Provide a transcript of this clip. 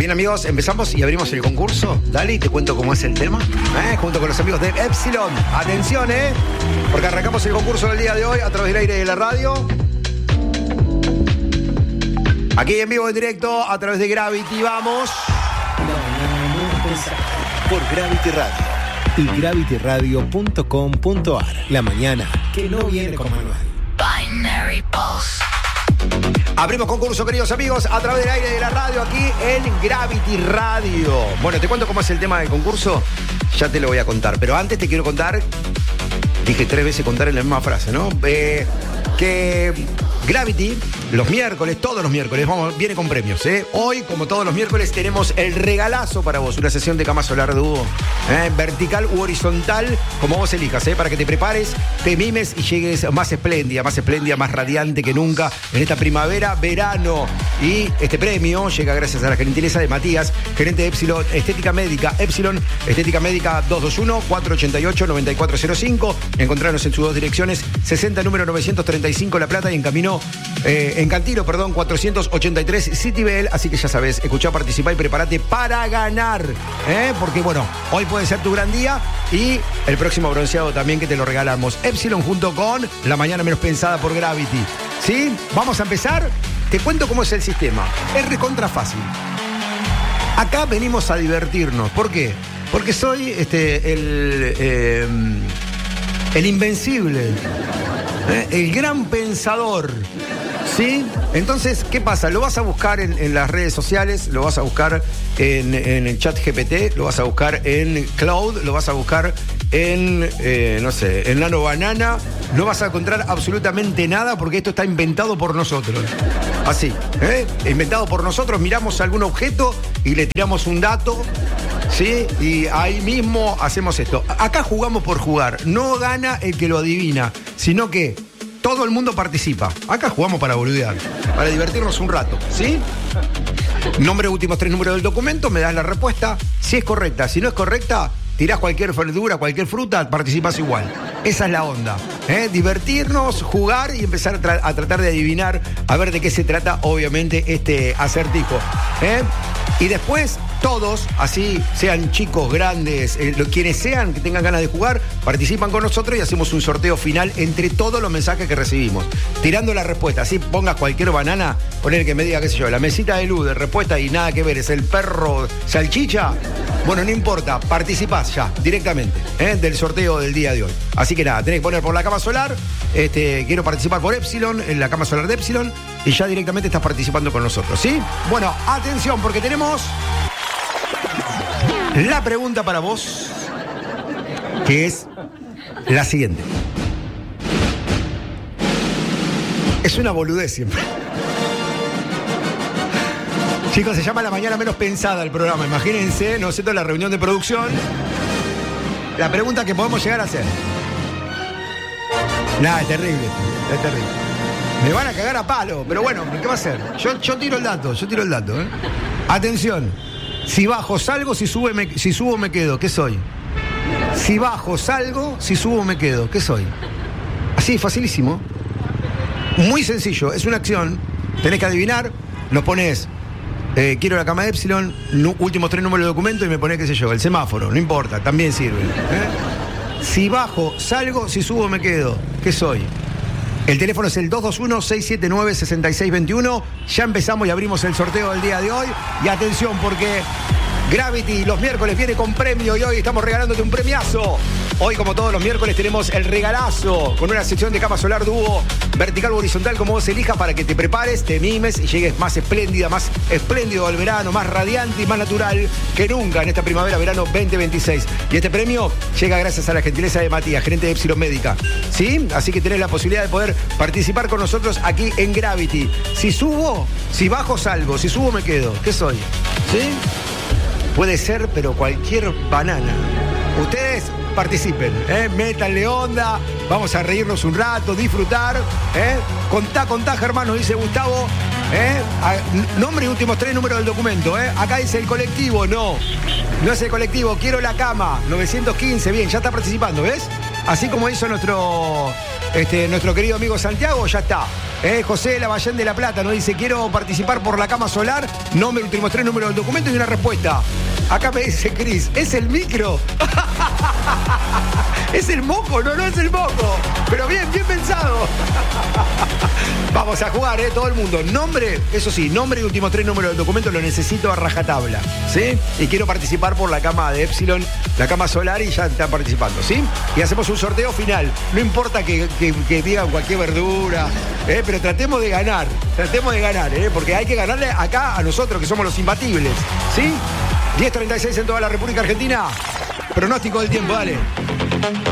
Bien, amigos, empezamos y abrimos el concurso. Dale y te cuento cómo es el tema. Junto con los amigos de Epsilon. Atención, porque arrancamos el concurso del día de hoy a través del aire de la radio. Aquí en vivo, en directo, a través de Gravity. Vamos. Por Gravity Radio y gravityradio.com.ar. La mañana que no viene con manual. Binary Pulse. Abrimos concurso, queridos amigos, a través del aire de la radio, aquí en Gravity Radio. Bueno, te cuento cómo es el tema del concurso. Ya te lo voy a contar, pero antes te quiero contar. Dije 3 veces contar en la misma frase, ¿no? Que Gravity, los miércoles, todos los miércoles, viene con premios, Hoy, como todos los miércoles, tenemos el regalazo para vos, una sesión de cama solar dúo, vertical u horizontal, como vos elijas, para que te prepares, te mimes y llegues más espléndida, más radiante que nunca en esta primavera, verano. Y este premio llega gracias a la gentileza de Matías, gerente de Epsilon Estética Médica. Epsilon Estética Médica 221-488-9405. Encontrarnos en sus 2 direcciones, 60 número 935 La Plata y en Cantilo, 483 City Bell. Así que ya sabes, escuchá, participá y prepárate para ganar, porque bueno, hoy puede ser tu gran día y el próximo bronceado también, que te lo regalamos. Epsilon junto con La Mañana Menos Pensada por Gravity. ¿Sí? Vamos a empezar. Te cuento cómo es el sistema. Es recontra fácil. Acá venimos a divertirnos. ¿Por qué? Porque soy el invencible, el gran pensador, ¿sí? Entonces, ¿qué pasa? Lo vas a buscar en las redes sociales, lo vas a buscar en el chat GPT, lo vas a buscar en Cloud, lo vas a buscar en Nano Banana. No vas a encontrar absolutamente nada porque esto está inventado por nosotros. Así, inventado por nosotros. Miramos algún objeto y le tiramos un dato, ¿sí? Y ahí mismo hacemos esto. Acá jugamos por jugar. No gana el que lo adivina, sino que todo el mundo participa. Acá jugamos para boludear, para divertirnos un rato, ¿sí? Nombre, últimos 3 números del documento, me das la respuesta. Si es correcta, si no es correcta, tirás cualquier verdura, cualquier fruta, participas igual. Esa es la onda, divertirnos, jugar y empezar a tratar de adivinar, a ver de qué se trata, obviamente, este acertijo. Y después, todos, así sean chicos, grandes, quienes sean que tengan ganas de jugar, participan con nosotros y hacemos un sorteo final entre todos los mensajes que recibimos. Tirando la respuesta, así pongas cualquier banana, poner que me diga, qué sé yo, la mesita de luz de respuesta y nada que ver, es el perro salchicha. Bueno, no importa, participás ya, directamente, del sorteo del día de hoy. Así que nada, tenés que poner por la cama solar, quiero participar por Epsilon, en la cama solar de Epsilon, y ya directamente estás participando con nosotros, ¿sí? Bueno, atención, porque tenemos la pregunta para vos, que es la siguiente. Es una boludez siempre. Chicos, se llama La Mañana Menos Pensada el programa. Imagínense, ¿no es cierto?, la reunión de producción. La pregunta que podemos llegar a hacer. Nada, es terrible. Es terrible. Me van a cagar a palo, pero bueno, ¿qué va a hacer? Yo tiro el dato, Atención. Si bajo, salgo, si subo, me quedo. ¿Qué soy? Si bajo, salgo, si subo, me quedo. ¿Qué soy? Así, facilísimo. Muy sencillo, es una acción. Tenés que adivinar, nos pones... quiero la cama de Epsilon, últimos 3 números de documento y me pone, qué sé yo, el semáforo, no importa, también sirve. Si bajo, salgo, si subo, me quedo. ¿Qué soy? El teléfono es el 221-679-6621. Ya empezamos y abrimos el sorteo del día de hoy. Y atención, porque Gravity los miércoles viene con premio y hoy estamos regalándote un premiazo. Hoy, como todos los miércoles, tenemos el regalazo con una sección de cama solar dúo, vertical o horizontal, como vos elijas, para que te prepares, te mimes y llegues más espléndida, más espléndido al verano, más radiante y más natural que nunca en esta primavera-verano 2026. Y este premio llega gracias a la gentileza de Matías, gerente de Epsilon Médica. ¿Sí? Así que tenés la posibilidad de poder participar con nosotros aquí en Gravity. Si subo, si bajo, salgo. Si subo, me quedo. ¿Qué soy? ¿Sí? Puede ser, pero cualquier banana. Ustedes participen, métanle onda, vamos a reírnos un rato, disfrutar, contá, Germán, nos dice Gustavo, nombre y últimos 3 números del documento, acá dice el colectivo, no es el colectivo, quiero la cama, 915, bien, ya está participando, ¿ves? Así como hizo nuestro querido amigo Santiago, ya está. José Lavallén de La Plata nos dice, quiero participar por la cama solar, nombre, últimos 3 números del documento y una respuesta. Acá me dice Cris, ¿es el micro? ¿Es el moco? No, no es el moco. Pero bien pensado. Vamos a jugar, todo el mundo. Nombre, eso sí, nombre y últimos 3 números del documento lo necesito a rajatabla, ¿sí? Y quiero participar por la cama de Epsilon, la cama solar, y ya están participando, ¿sí? Y hacemos un sorteo final. No importa que digan cualquier verdura, pero tratemos de ganar, porque hay que ganarle acá a nosotros que somos los imbatibles, ¿sí? 10:36 en toda la República Argentina. Pronóstico del tiempo, dale.